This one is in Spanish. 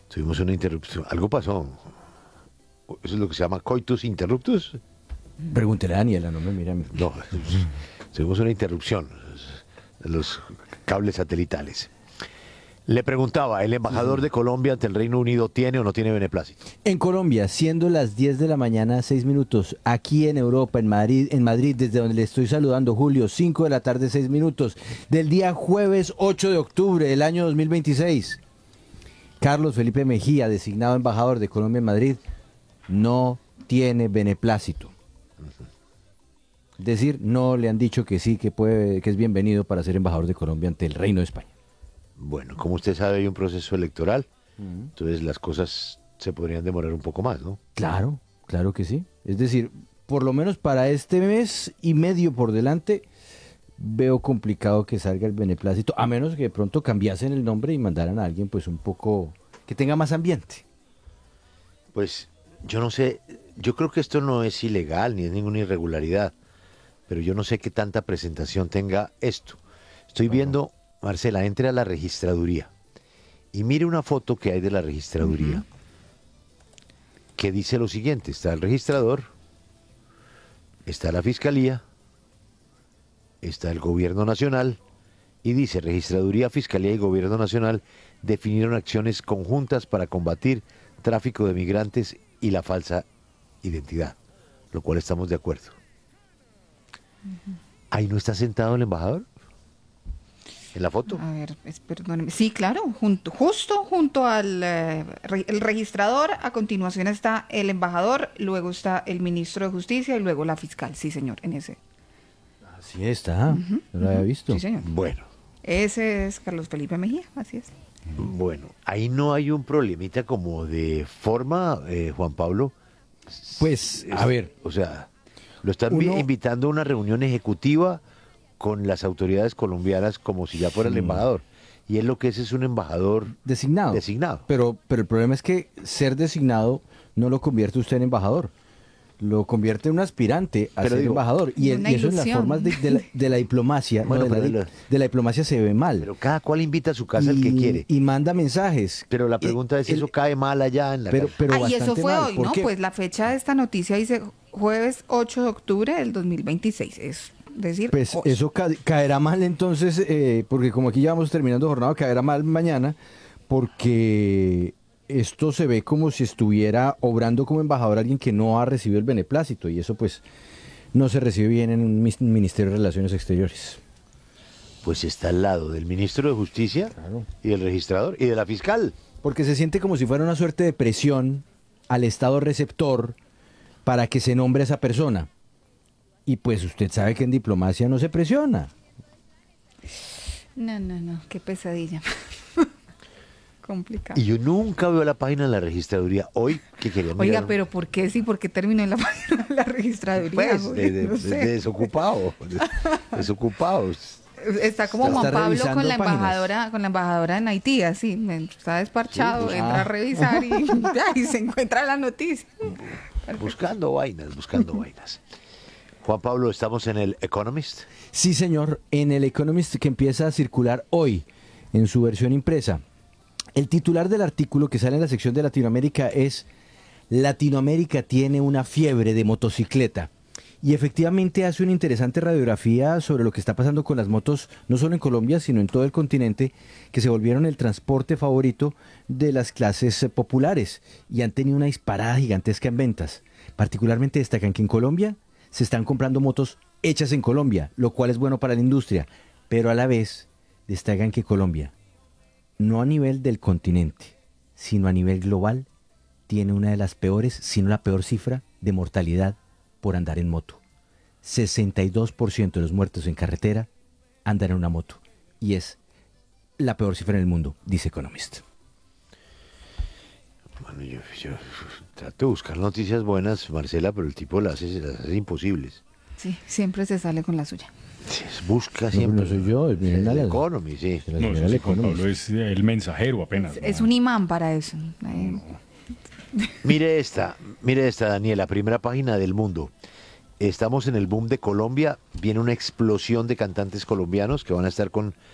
Tuvimos una interrupción. Algo pasó. Eso es lo que se llama coitus interruptus. Pregúntele a Daniela, no me mira a mí. No, tuvimos una interrupción de los cables satelitales. Le preguntaba, ¿el embajador de Colombia ante el Reino Unido tiene o no tiene beneplácito? En Colombia, siendo las 10 de la mañana, 6 minutos. Aquí en Europa, en Madrid, desde donde le estoy saludando, Julio, 5 de la tarde, 6 minutos. Del día jueves 8 de octubre del año 2026. Carlos Felipe Mejía, designado embajador de Colombia en Madrid, no tiene beneplácito. Es decir, no le han dicho que sí, que es bienvenido para ser embajador de Colombia ante el Reino de España. Bueno, como usted sabe, hay un proceso electoral, entonces las cosas se podrían demorar un poco más, ¿no? Claro, claro que sí. Es decir, por lo menos para este mes y medio por delante, veo complicado que salga el beneplácito, a menos que de pronto cambiasen el nombre y mandaran a alguien pues un poco que tenga más ambiente. Pues yo no sé, yo creo que esto no es ilegal ni es ninguna irregularidad, pero yo no sé qué tanta presentación tenga esto. Estoy viendo, Marcela, entre a la registraduría y mire una foto que hay de la registraduría que dice lo siguiente: está el registrador, está la fiscalía, está el gobierno nacional y dice: Registraduría, Fiscalía y Gobierno Nacional definieron acciones conjuntas para combatir tráfico de migrantes y la falsa identidad, lo cual estamos de acuerdo. ¿Ahí no está sentado el embajador? ¿En la foto? A ver, perdóneme. Sí, claro, justo junto al el registrador, a continuación está el embajador, luego está el ministro de Justicia y luego la fiscal. Sí, señor, en ese. Así está, no lo había visto. Sí, señor. Bueno, Ese es Carlos Felipe Mejía, así es. bueno, ahí no hay un problemita como de forma, Juan Pablo. Pues, a ver. O sea, lo están Uno- invitando a una reunión ejecutiva con las autoridades colombianas como si ya fuera el embajador. Y él lo que es un embajador Designado. designado. Pero el problema es que ser designado no lo convierte usted en embajador. Lo convierte en un aspirante a Pero ser digo, embajador. Y una eso en las ilusión. formas de la diplomacia. Bueno, no, pero de la diplomacia se ve mal. Pero cada cual invita a su casa al que quiere. Y manda mensajes. Pero la pregunta es si el- eso cae mal allá en la Pero Y eso bastante fue mal. hoy, ¿Por ¿no? qué? Pues la fecha de esta noticia dice jueves 8 de octubre del 2026. Es decir, Pues hoy. eso caerá mal entonces, porque como aquí ya vamos terminando jornada, caerá mal mañana, porque esto se ve como si estuviera obrando como embajador alguien que no ha recibido el beneplácito, y eso pues no se recibe bien en un Ministerio de Relaciones Exteriores. Pues está al lado del ministro de Justicia Claro. y del registrador y de la fiscal. Porque se siente como si fuera una suerte de presión al Estado receptor para que se nombre a esa persona. Y pues usted sabe que en diplomacia no se presiona. No, qué pesadilla. Complicado. Y yo nunca veo la página de la registraduría. Hoy que quería mirar. Oiga, pero ¿por qué sí? ¿Por qué terminó en la página de la registraduría? Pues, No sé. de desocupado. Desocupados. Está como Está Juan Pablo revisando con la páginas. embajadora en Haití, así, está desparchado, Sí, entra a revisar y se encuentra la noticia. Buscando vainas, buscando vainas. Juan Pablo, estamos en el Economist. Sí, señor, en el Economist que empieza a circular hoy en su versión impresa. El titular del artículo que sale en la sección de Latinoamérica es: Latinoamérica tiene una fiebre de motocicleta. Y efectivamente hace una interesante radiografía sobre lo que está pasando con las motos, no solo en Colombia, sino en todo el continente, que se volvieron el transporte favorito de las clases populares y han tenido una disparada gigantesca en ventas. Particularmente destacan que en Colombia se están comprando motos hechas en Colombia, lo cual es bueno para la industria, pero a la vez destacan que Colombia, no a nivel del continente, sino a nivel global, tiene una de las peores, si no la peor cifra de mortalidad por andar en moto. 62% de los muertos en carretera andan en una moto. Y es la peor cifra en el mundo, dice Economist. Bueno, yo trato de buscar noticias buenas, Marcela, pero el tipo las hace imposibles. Sí, siempre se sale con la suya. Sí, busca No, siempre. no soy yo, es Miguel el Alas. Economy, sí. Se la No, señora eso del sí, Juan Economist. Pablo es el mensajero apenas. Es ¿no? un imán para eso. Mire esta, Daniela, primera página del Mundo. Estamos en el boom de Colombia, viene una explosión de cantantes colombianos que van a estar con